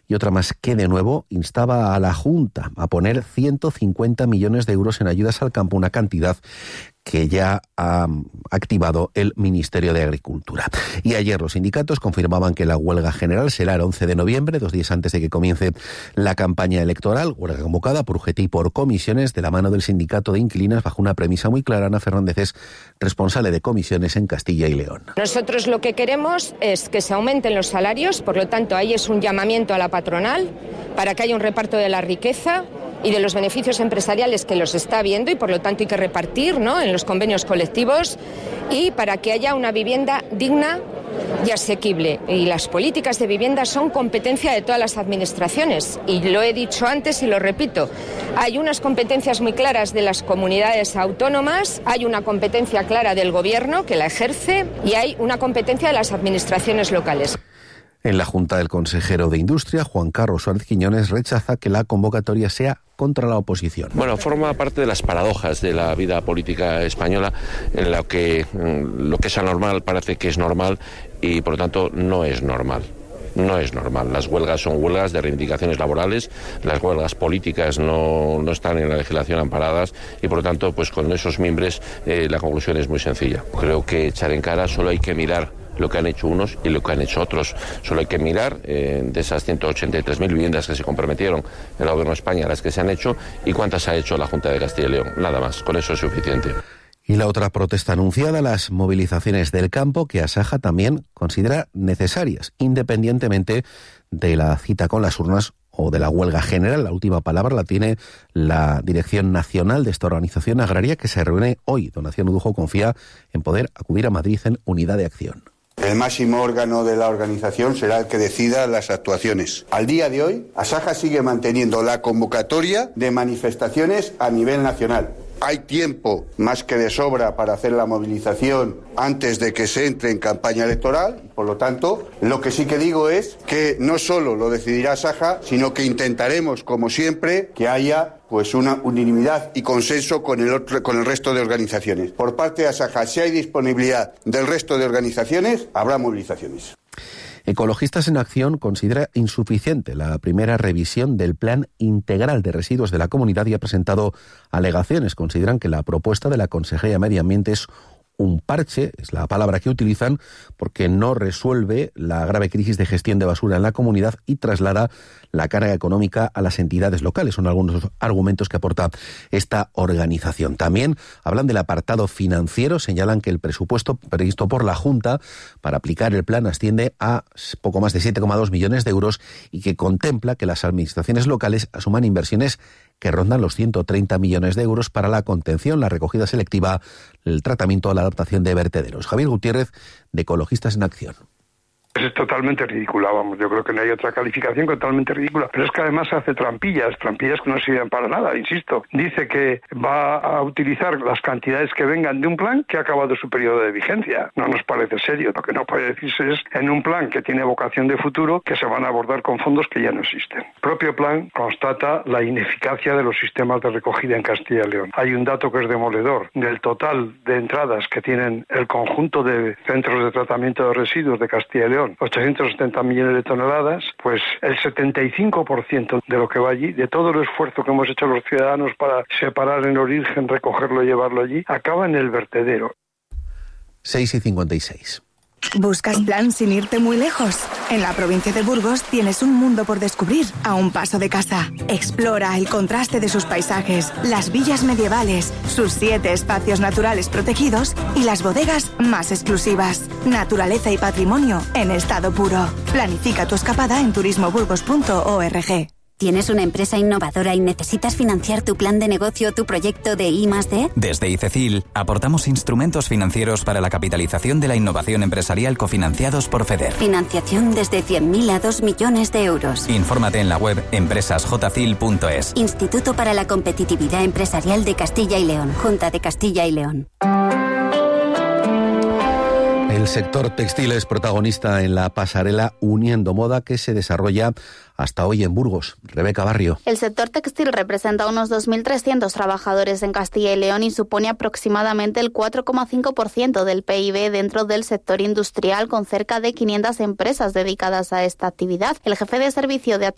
y otra más que de nuevo instaba a la Junta a poner 150 millones de euros en ayudas al campo, una cantidad que ya ha activado el Ministerio de Agricultura. Y ayer los sindicatos confirmaban que la huelga general será el 11 de noviembre, 2 días antes de que comience la campaña electoral, huelga convocada por UGT y por comisiones de la mano del sindicato de inquilinas bajo una premisa muy clara. Ana Fernández es responsable de comisiones en Castilla y León. Nosotros lo que queremos es que se aumenten los salarios, por lo tanto ahí es un llamamiento a la patronal para que haya un reparto de la riqueza y de los beneficios empresariales que los está habiendo y por lo tanto hay que repartir, ¿no?, en los convenios colectivos, y para que haya una vivienda digna y asequible. Y las políticas de vivienda son competencia de todas las administraciones y lo he dicho antes y lo repito, hay unas competencias muy claras de las comunidades autónomas, hay una competencia clara del gobierno que la ejerce y hay una competencia de las administraciones locales. En la Junta, el consejero de Industria, Juan Carlos Suárez Quiñones, rechaza que la convocatoria sea contra la oposición. Bueno, forma parte de las paradojas de la vida política española, en la que lo que es anormal parece que es normal y, por lo tanto, no es normal. No es normal. Las huelgas son huelgas de reivindicaciones laborales, las huelgas políticas no están en la legislación amparadas y, por lo tanto, pues con esos mimbres la conclusión es muy sencilla. Creo que echar en cara solo hay que mirar lo que han hecho unos y lo que han hecho otros. Solo hay que mirar de esas 183.000 viviendas que se comprometieron el Gobierno de España, las que se han hecho, y cuántas ha hecho la Junta de Castilla y León. Nada más, con eso es suficiente. Y la otra protesta anunciada, las movilizaciones del campo, que Asaja también considera necesarias, independientemente de la cita con las urnas o de la huelga general. La última palabra la tiene la Dirección Nacional de esta organización agraria, que se reúne hoy. Donación Udujo confía en poder acudir a Madrid en unidad de acción. El máximo órgano de la organización será el que decida las actuaciones. Al día de hoy, Asaja sigue manteniendo la convocatoria de manifestaciones a nivel nacional. Hay tiempo más que de sobra para hacer la movilización antes de que se entre en campaña electoral. Por lo tanto, lo que sí que digo es que no solo lo decidirá Asaja, sino que intentaremos, como siempre, que haya pues una unanimidad y consenso con el resto de organizaciones. Por parte de Asaja, si hay disponibilidad del resto de organizaciones, habrá movilizaciones. Ecologistas en Acción considera insuficiente la primera revisión del Plan Integral de Residuos de la Comunidad y ha presentado alegaciones. Consideran que la propuesta de la Consejería de Medio Ambiente es un parche, es la palabra que utilizan, porque no resuelve la grave crisis de gestión de basura en la comunidad y traslada la carga económica a las entidades locales. Son algunos argumentos que aporta esta organización. También hablan del apartado financiero, señalan que el presupuesto previsto por la Junta para aplicar el plan asciende a poco más de 7,2 millones de euros y que contempla que las administraciones locales asuman inversiones que rondan los 130 millones de euros para la contención, la recogida selectiva, el tratamiento o la adaptación de vertederos. Javier Gutiérrez, de Ecologistas en Acción. Es totalmente ridícula, vamos, yo creo que no hay otra calificación totalmente ridícula, pero es que además hace trampillas que no sirven para nada, insisto. Dice que va a utilizar las cantidades que vengan de un plan que ha acabado su periodo de vigencia. No nos parece serio, lo que no puede decirse es en un plan que tiene vocación de futuro que se van a abordar con fondos que ya no existen. El propio plan constata la ineficacia de los sistemas de recogida en Castilla y León. Hay un dato que es demoledor. Del total de entradas que tienen el conjunto de centros de tratamiento de residuos de Castilla y León, 870 millones de toneladas, pues el 75% de lo que va allí, de todo el esfuerzo que hemos hecho los ciudadanos para separar el origen, recogerlo y llevarlo allí, acaba en el vertedero. 6:56. ¿Buscas plan sin irte muy lejos? En la provincia de Burgos tienes un mundo por descubrir a un paso de casa. Explora el contraste de sus paisajes, las villas medievales, sus 7 espacios naturales protegidos y las bodegas más exclusivas. Naturaleza y patrimonio en estado puro. Planifica tu escapada en turismoburgos.org. ¿Tienes una empresa innovadora y necesitas financiar tu plan de negocio o tu proyecto de I+D? Desde ICECIL aportamos instrumentos financieros para la capitalización de la innovación empresarial cofinanciados por FEDER. Financiación desde 100.000 a 2 millones de euros. Infórmate en la web empresasjcil.es. Instituto para la Competitividad Empresarial de Castilla y León. Junta de Castilla y León. El sector textil es protagonista en la pasarela Uniendo Moda que se desarrolla hasta hoy en Burgos. Rebeca Barrio. El sector textil representa unos 2.300 trabajadores en Castilla y León y supone aproximadamente el 4,5% del PIB dentro del sector industrial, con cerca de 500 empresas dedicadas a esta actividad. El jefe de servicio de